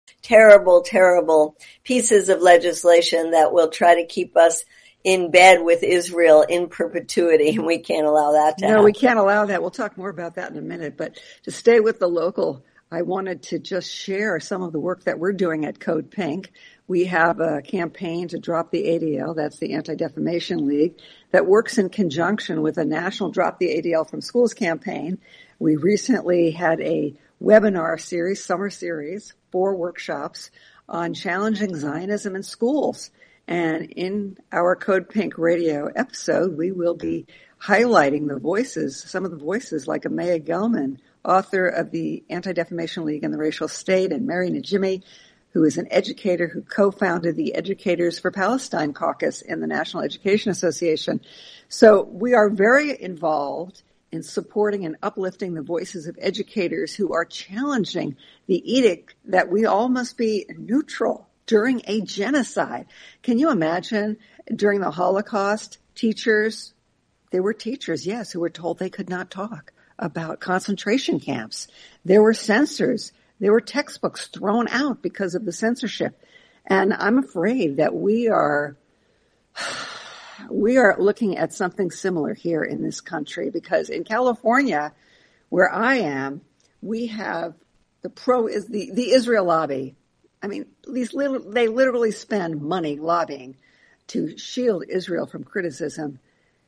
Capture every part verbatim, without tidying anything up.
terrible, terrible pieces of legislation that will try to keep us in bed with Israel in perpetuity, and we can't allow that to no, happen. No, we can't allow that. We'll talk more about that in a minute. But to stay with the local, I wanted to just share some of the work that we're doing at Code Pink. We have a campaign to drop the A D L, that's the Anti-Defamation League, that works in conjunction with a national Drop the A D L from Schools campaign. We recently had a webinar series, summer series, four workshops on challenging Zionism in schools. And in our Code Pink radio episode, we will be highlighting the voices, some of the voices like Amaya Gelman, author of the Anti-Defamation League and the Racial State, and Mary Najimy, who is an educator who co-founded the Educators for Palestine Caucus in the National Education Association. So we are very involved in supporting and uplifting the voices of educators who are challenging the edict that we all must be neutral during a genocide. Can you imagine during the Holocaust, teachers, they were teachers, yes, who were told they could not talk about concentration camps. There were censors. There were textbooks thrown out because of the censorship. And I'm afraid that we are, we are looking at something similar here in this country, because in California, where I am, we have the pro is the, the Israel lobby. I mean, these little, they literally spend money lobbying to shield Israel from criticism,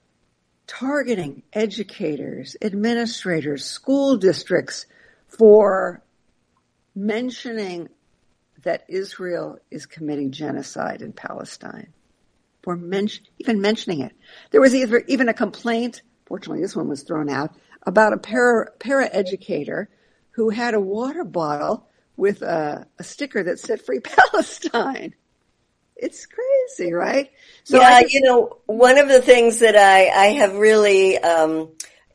targeting educators, administrators, school districts for mentioning that Israel is committing genocide in Palestine, for men- even mentioning it. There was either, even a complaint, fortunately this one was thrown out, about a para, para-educator who had a water bottle with a, a sticker that said Free Palestine. It's crazy, right? So yeah, just, you know, one of the things that I, I have really um,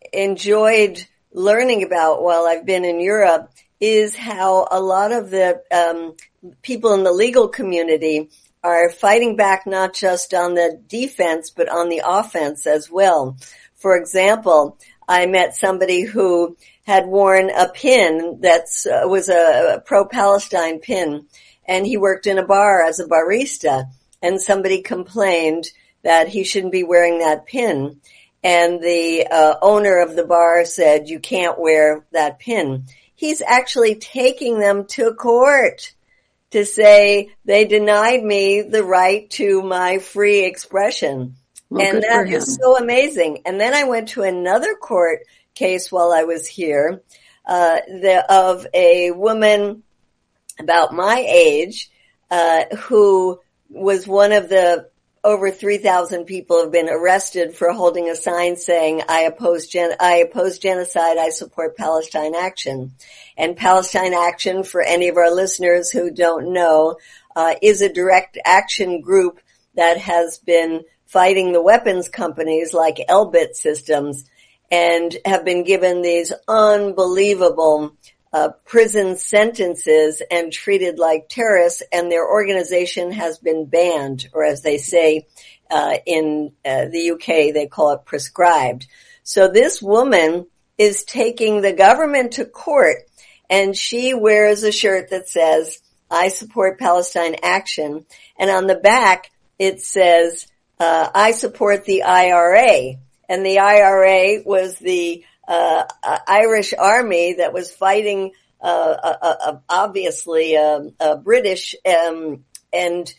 enjoyed learning about while I've been in Europe is how a lot of the um, people in the legal community are fighting back not just on the defense, but on the offense as well. For example, I met somebody who had worn a pin that uh, was a, a pro-Palestine pin, and he worked in a bar as a barista, and somebody complained that he shouldn't be wearing that pin. And the uh, owner of the bar said, you can't wear that pin. He's actually taking them to court to say they denied me the right to my free expression. Well, and that is so amazing. And then I went to another court case while I was here, uh, the, of a woman about my age, uh, who was one of the over three thousand people have been arrested for holding a sign saying, I oppose gen- I oppose genocide, I support Palestine Action. And Palestine Action, for any of our listeners who don't know, uh, is a direct action group that has been fighting the weapons companies like Elbit Systems and have been given these unbelievable uh, prison sentences and treated like terrorists, and their organization has been banned, or as they say uh, in uh, the U K, they call it prescribed. So this woman is taking the government to court, and she wears a shirt that says, I support Palestine Action, and on the back it says, uh, I support the I R A. And the I R A was the uh, uh Irish army that was fighting uh, uh, uh obviously uh, uh, British, um, and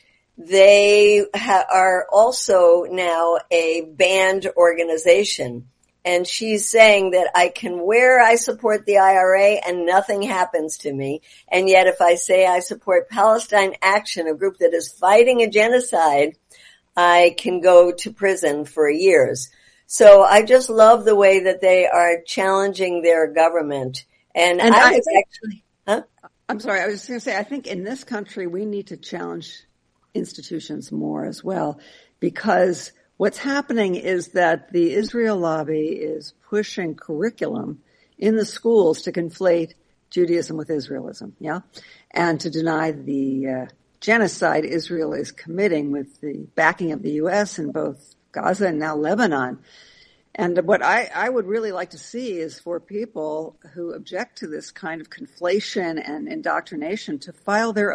they ha- are also now a banned organization. And she's saying that I can wear I support the I R A and nothing happens to me. And yet if I say I support Palestine Action, a group that is fighting a genocide, I can go to prison for years. So I just love the way that they are challenging their government. And, and I was I think, actually, huh? I'm sorry, I was just going to say, I think in this country we need to challenge institutions more as well, because what's happening is that the Israel lobby is pushing curriculum in the schools to conflate Judaism with Israelism, yeah, and to deny the uh, genocide Israel is committing with the backing of the U S in both Gaza and now Lebanon. And what I, I would really like to see is for people who object to this kind of conflation and indoctrination to file their